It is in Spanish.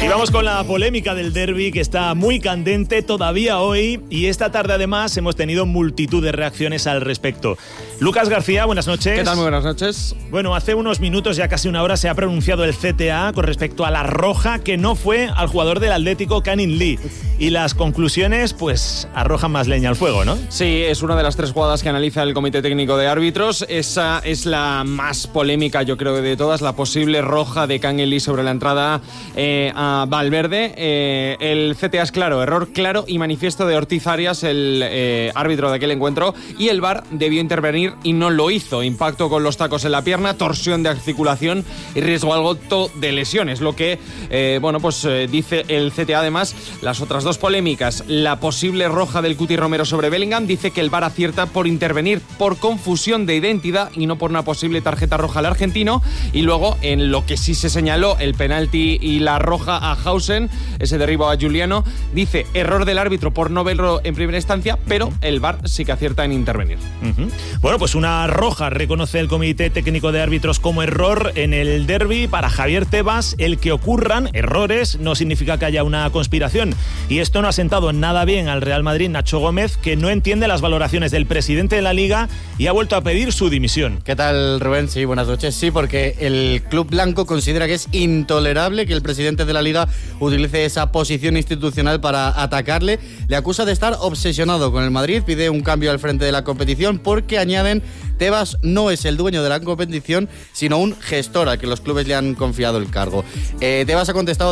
Y vamos con la polémica del derbi, que está muy candente todavía hoy, y esta tarde además hemos tenido multitud de reacciones al respecto. Lucas García, buenas noches. ¿Qué tal? Muy buenas noches. Bueno, hace unos minutos, ya casi una hora, se ha pronunciado el CTA con respecto a la roja que no fue al jugador del Atlético, Canning Lee. Y las conclusiones, pues, arrojan más leña al fuego, ¿no? Sí, es una de las 3 jugadas que analiza el Comité Técnico de Árbitros. Esa es la más polémica, yo creo, de todas, la posible roja de Canning Lee sobre la entrada a Valverde. El CTA es claro, error claro y manifiesto de Ortiz Arias, el árbitro de aquel encuentro, y el VAR debió intervenir y no lo hizo. Impacto con los tacos en la pierna, torsión de articulación y riesgo alto de lesiones. Lo que, dice el CTA. Además, las otras 2 polémicas, la posible roja del Cuti Romero sobre Bellingham, dice que el VAR acierta por intervenir por confusión de identidad y no por una posible tarjeta roja al argentino. Y luego, en lo que sí se señaló, el penalti y la roja a Hausen, ese derribo a Juliano, dice error del árbitro por no verlo en primera instancia, pero el VAR sí que acierta en intervenir. Bueno, pues una roja reconoce el Comité Técnico de Árbitros como error en el derbi. Para Javier Tebas, el que ocurran errores no significa que haya una conspiración. Y esto no ha sentado nada bien al Real Madrid, Nacho Gómez, que no entiende las valoraciones del presidente de la Liga y ha vuelto a pedir su dimisión. ¿Qué tal, Rubén? Sí, buenas noches. Sí, porque el club blanco considera que es intolerable que el presidente de la Liga utilice esa posición institucional para atacarle. Le acusa de estar obsesionado con el Madrid, pide un cambio al frente de la competición porque, añaden, Tebas no es el dueño de la competición, sino un gestor al que los clubes le han confiado el cargo. Tebas ha contestado